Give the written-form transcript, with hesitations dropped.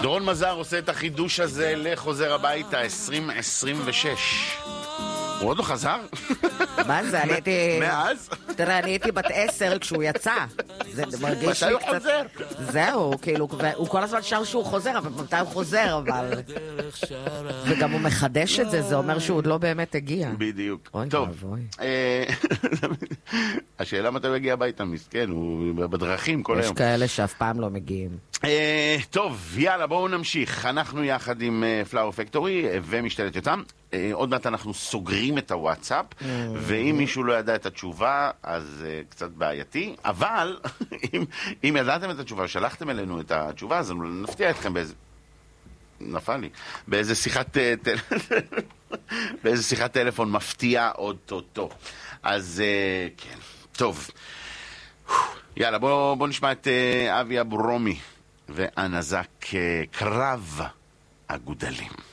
דורון מזר עושה את החידוש הזה לחוזר הביתה 2026. הוא עוד לא חזר? מה זה? אני הייתי... מאז? תראה, אני הייתי בת 10 כשהוא יצא. זה מרגיש לי קצת... מתי הוא חוזר? זהו, כאילו, הוא כל הזמן שר שהוא חוזר, אבל מתי הוא חוזר, אבל... וגם הוא מחדש את זה, זה אומר שהוא עוד לא באמת הגיע. בדיוק. אוי, טוב. אבוי. השאלה מתי הוא הגיע הביתה, מסכן, הוא בדרכים כל יש היום. כאלה שאף פעם לא מגיעים. טוב, יאללה, בואו נמשיך. אנחנו יחד עם פלאור פקטורי ומשתלת יותם. עוד מעט אנחנו סוגרים את הוואטסאפ, ואם מישהו לא ידע את התשובה, אז קצת בעייתי. אבל, אם ידעתם את התשובה, שלחתם אלינו את התשובה, אז נפתיע אתכם באיזה... נפל לי. באיזה שיחת טלפון מפתיע עוד טוטו. אז כן, טוב. יאללה, בוא נשמע את אבי אברומי וענזק קרב הגודלים.